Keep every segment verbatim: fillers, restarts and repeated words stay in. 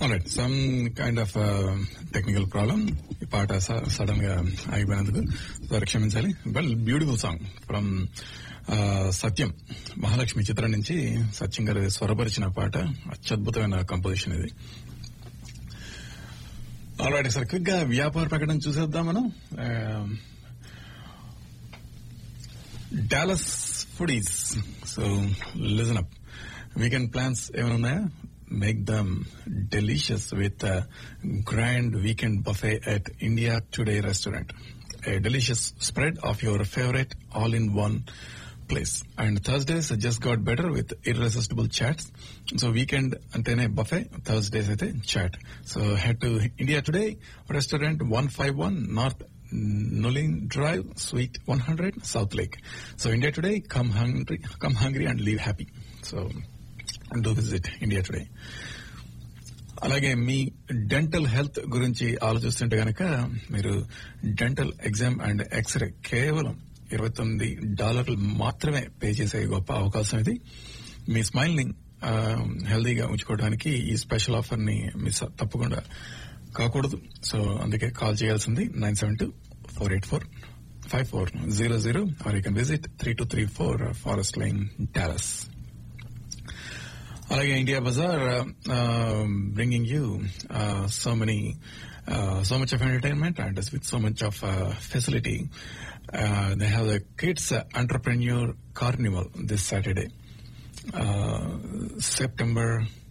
Alright, some kind of technical problem. ఈ పాట sudden గా ఆగిపోయినందుకు క్షమించాలి. బట్ బ్యూటిఫుల్ సాంగ్ ఫ్రమ్ సత్యం, మహాలక్ష్మి చిత్రం నుంచి సత్యం గారు స్వరపరిచిన పాట. అత్యద్భుతమైన కంపోజిషన్ ఇది. ఆల్రైట్, సార్ క్విక్ గా వ్యాపార ప్రకటన చూసేద్దాం మనం. Dallas foodies, so listen up. Weekend plans ఏమైనా ఉన్నాయా? Make them delicious with a grand weekend buffet at India Today restaurant. A delicious spread of your favorite all-in-one place. And Thursdays just got better with irresistible chats. So weekend antene buffet, Thursdays aithe chat. So head to India Today restaurant, one fifty-one North Nolin Drive, Suite one hundred, South Lake. So India Today, come hungry, come hungry and leave happy. So do visit India Today. అలాగే మీ dental health గురించి ఆలోచిస్తుంటే గనక మీరు dental exam and x ray కేవలం ఇరవై తొమ్మిది డాలర్లు మాత్రమే పే చేసే గొప్ప అవకాశం ఇది. మీ స్మైల్ ని హెల్దీగా ఉంచుకోవడానికి ఈ స్పెషల్ ఆఫర్ ని మిస్ తప్పకుండా కాకూడదు. సో అందుకే కాల్ చేయాల్సింది nine seven two four eight four five four zero zero or you can visit three two three four forest line Dallas. అలాగే India Bazaar bringing you so many so much of entertainment and with so much of uh, facility. Uh, they have the Kids Entrepreneur Carnival this Saturday, uh, September,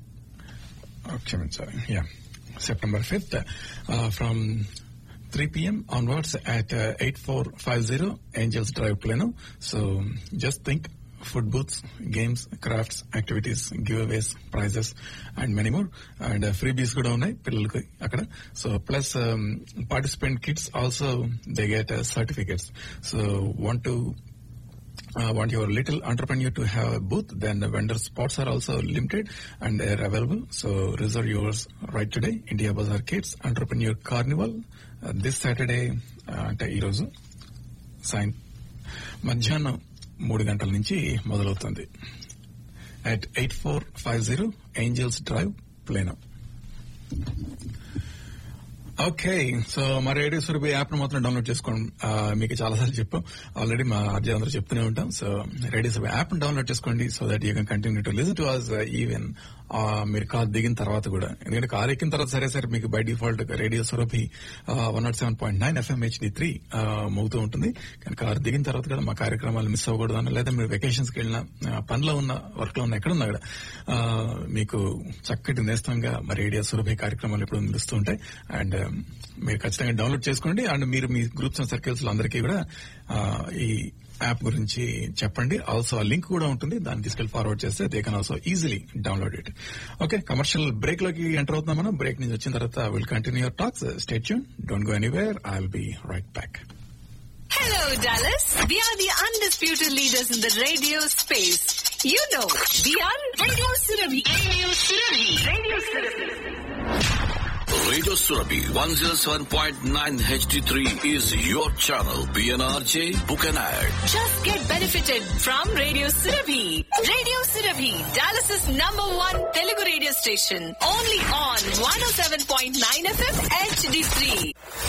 okay, sorry, yeah, September fifth, uh, from three p.m. onwards at uh, eighty-four fifty Angels Drive, Plano. So just think, food booths, games, crafts, activities, giveaways, prizes, and many more. And uh, freebies kuda unnai pillalku akkada. So plus um, participant kids also, they get uh, certificates. So want to uh, want your little entrepreneur to have a booth, then the vendor spots are also limited and they are available. So reserve yours right today. India Bazaar Kids Entrepreneur Carnival uh, this Saturday ante ee roju sign మధ్యాహ్నం మూడు గంటల నుంచి మొదలవుతుంది at eight four five zero angels drive, plano. Okay, so మా radio Surabhi app ను మాత్రం download చేసుకోండి. మీకు చాలాసార్లు చెప్పాం ఆల్రెడీ, మా ఆర్జీ అందరూ చెప్తూనే ఉంటాం. సో రేడియో సురభి యాప్ ను డౌన్లోడ్ చేసుకోండి so that you can continue to listen to us even మీరు కార్ దిగిన తర్వాత కూడా. ఎందుకంటే కార్ ఎక్కిన తర్వాత సరే సరే మీకు by default radio Surabhi one not seven point nine FM HD three మోగుతూ ఉంటుంది. కానీ కార్ దిగిన తర్వాత కూడా మా కార్యక్రమాలు మిస్ అవ్వకూడదు అని, లేదా మీరు వెకేషన్స్ కి వెళ్ళినా, పనిలో ఉన్న, వర్క్ లో ఉన్న, ఎక్కడున్నా కూడా మీకు చక్కటి నేస్తంగా మా రేడియో సురభి కార్యక్రమాలు ఎప్పుడు నిలుస్తూ ఉంటాయి. అండ్ మీరు ఖచ్చితంగా డౌన్లోడ్ చేసుకోండి. అండ్ మీరు మీ గ్రూప్స్ అండ్ సర్కిల్స్ లో అందరికీ కూడా ఈ యాప్ గురించి చెప్పండి. ఆల్సో ఆ లింక్ కూడా ఉంటుంది, దాన్ని తీసుకెళ్లి ఫార్వర్డ్ చేస్తే they can also easily download it. Okay, commercial break లోకి ఎంటర్ అవుతున్నాం మనం. బ్రేక్ నుంచి వచ్చిన తర్వాత will continue your talks. Stay tune, don't go anywhere, I will be right back. Hello, Dallas. We are the undisputed leaders in the radio space. You know, we are Radio Surabhi. Radio Surabhi. Radio Surabhi. Radio Surabhi one oh seven point nine H D three is your channel. P N R J, book an ad. Just get benefited from Radio Surabhi. Radio Surabhi, Dallas's number one Telugu radio station. Only on one oh seven point nine F M H D three.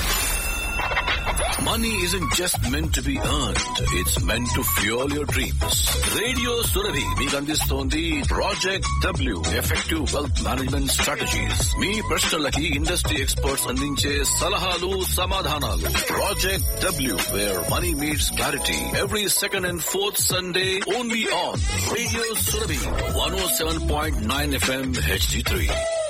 Money isn't just meant to be earned. It's meant to fuel your dreams. Radio Surabhi మీకు అందిస్తోంది Project W, Effective Wealth Management Strategies. మీ ప్రశ్నలకి industry experts అందించే సలహాలు, సమాధానాలు. Project W, where money meets clarity. Every second and fourth Sunday, only on Radio Surabhi one oh seven point nine F M H D three.